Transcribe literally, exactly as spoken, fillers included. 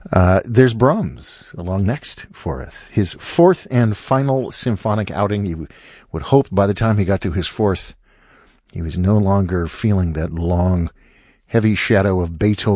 Uh, there's Brahms along next for us. His fourth and final symphonic outing. You would hope by the time he got to his fourth, he was no longer feeling that long, heavy shadow of Beethoven